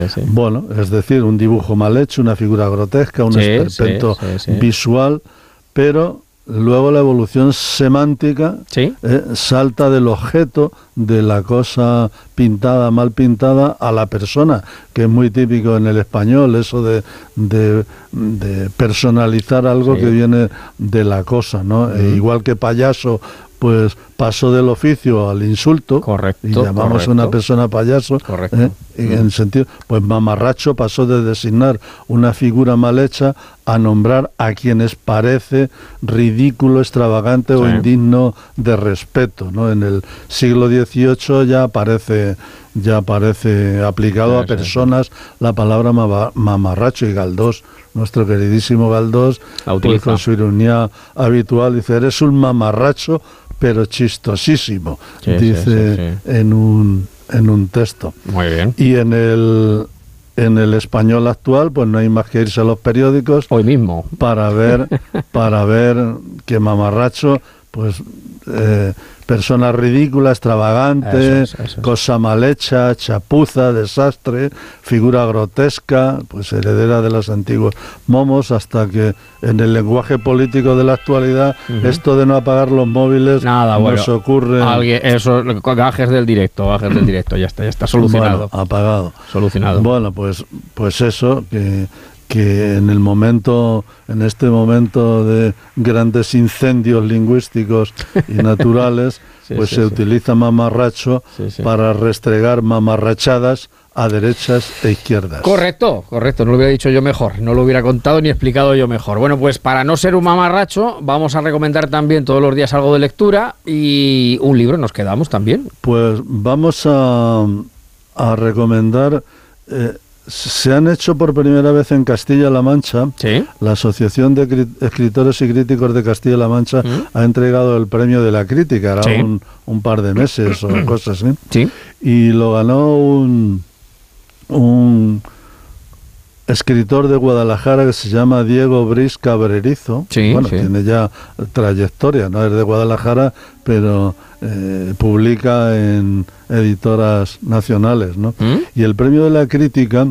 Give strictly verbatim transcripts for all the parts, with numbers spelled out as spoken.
sí. Bueno, es decir, un dibujo mal hecho, una figura grotesca, un sí, esperpento sí, sí, sí. visual, pero luego la evolución semántica ¿Sí? eh, salta del objeto, de la cosa pintada, mal pintada, a la persona, que es muy típico en el español, eso de, de, de personalizar algo sí. que viene de la cosa, ¿no? Mm. E igual que payaso, pues pasó del oficio al insulto. Correcto, y llamamos correcto. a una persona payaso. Correcto. ¿eh? Y en sentido, pues mamarracho pasó de designar una figura mal hecha a nombrar a quienes parece ridículo, extravagante sí. o indigno de respeto, ¿no? En el siglo dieciocho ya aparece ya aparece aplicado sí, a personas sí, sí. la palabra mama, mamarracho, y Galdós, nuestro queridísimo Galdós, pues con su ironía habitual dice: eres un mamarracho pero chistosísimo, sí, dice sí, sí, sí. en un en un texto. Muy bien. Y en el en el español actual, pues no hay más que irse a los periódicos hoy mismo para ver para ver que mamarracho, pues eh, persona ridícula, extravagante, eso es, eso es. cosa mal hecha, chapuza, desastre, figura grotesca, pues heredera de los antiguos momos, hasta que en el lenguaje político de la actualidad, uh-huh. esto de no apagar los móviles Nada, bueno, nos ocurre. Alguien, eso, gajes del directo, gajes del directo, ya está, ya está solucionado. Bueno, apagado. Solucionado. Bueno, pues, pues eso, que que en el momento, en este momento de grandes incendios lingüísticos y naturales, sí, pues sí, se sí. utiliza mamarracho sí, sí. para restregar mamarrachadas a derechas e izquierdas. Correcto, correcto, no lo hubiera dicho yo mejor, no lo hubiera contado ni explicado yo mejor. Bueno, pues para no ser un mamarracho, vamos a recomendar también todos los días algo de lectura y un libro, nos quedamos también. Pues vamos a, a recomendar... Eh, se han hecho por primera vez en Castilla-La Mancha. ¿Sí? La Asociación de Cri- Escritores y Críticos de Castilla-La Mancha ¿Mm? ha entregado el premio de la crítica, era ¿Sí? un, un par de meses o cosas así. ¿Sí? Y lo ganó un, un escritor de Guadalajara que se llama Diego Briz Cabrerizo. Sí, bueno, sí. tiene ya trayectoria, no es de Guadalajara, pero eh, publica en editoras nacionales, ¿no? ¿Mm? Y el premio de la crítica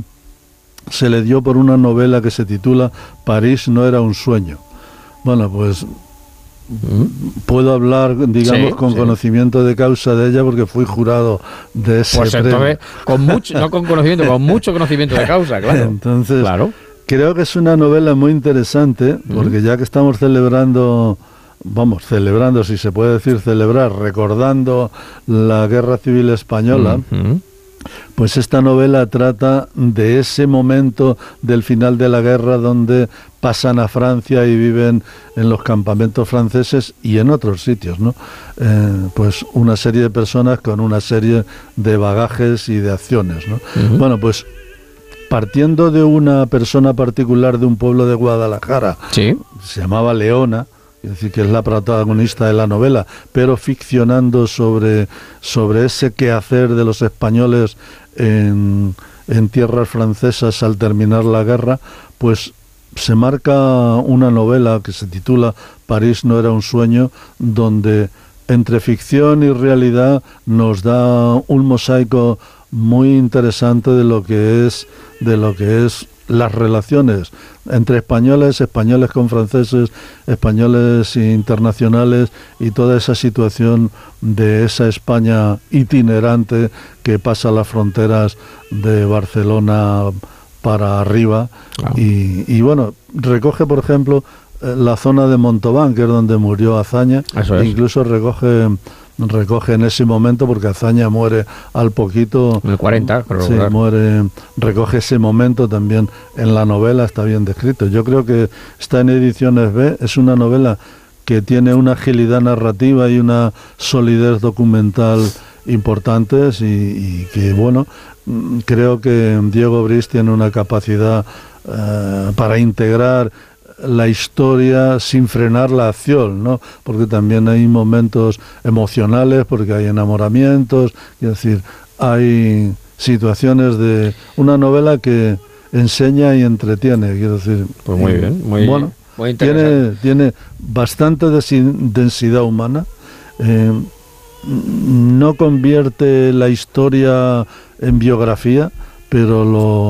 se le dio por una novela que se titula París no era un sueño. Bueno, pues ¿Mm? puedo hablar, digamos, sí, con sí. conocimiento de causa de ella porque fui jurado de ese pues premio. Entonces, con mucho, no con conocimiento, con mucho conocimiento de causa, claro. Entonces, claro. creo que es una novela muy interesante porque ¿Mm? ya que estamos celebrando... Vamos, celebrando, si se puede decir celebrar, recordando la Guerra Civil Española, uh-huh. pues esta novela trata de ese momento del final de la guerra donde pasan a Francia y viven en los campamentos franceses y en otros sitios, ¿no? Eh, pues una serie de personas con una serie de bagajes y de acciones, ¿no? Uh-huh. Bueno, pues partiendo de una persona particular de un pueblo de Guadalajara, ¿sí? se llamaba Leona, es decir, que es la protagonista de la novela, pero ficcionando sobre, sobre ese quehacer de los españoles en, en tierras francesas al terminar la guerra, pues se marca una novela que se titula París no era un sueño, donde entre ficción y realidad nos da un mosaico muy interesante de lo que es, de lo que es las relaciones entre españoles, españoles con franceses, españoles internacionales y toda esa situación de esa España itinerante que pasa las fronteras de Barcelona para arriba. Wow. y, y bueno, recoge por ejemplo la zona de Montauban, que es donde murió Azaña. Eso es. Incluso recoge recoge en ese momento, porque Azaña muere al poquito, en el cuarenta, creo. Sí, muere, recoge ese momento también en la novela, está bien descrito. Yo creo que está en Ediciones B, es una novela que tiene una agilidad narrativa y una solidez documental importantes y, y que, bueno, creo que Diego Briz tiene una capacidad eh, para integrar la historia sin frenar la acción, ¿no? Porque también hay momentos emocionales, porque hay enamoramientos, es decir, hay situaciones de una novela que enseña y entretiene, quiero decir. Pues muy bien, muy, bueno, muy tiene, tiene bastante densidad humana, eh, no convierte la historia en biografía, pero lo